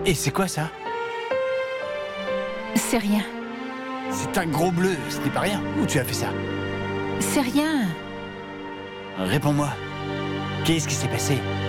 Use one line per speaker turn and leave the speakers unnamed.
Et c'est quoi ça?
C'est rien.
C'est un gros bleu, c'était pas rien. Où tu as fait ça?
C'est rien.
Réponds-moi. Qu'est-ce qui s'est passé?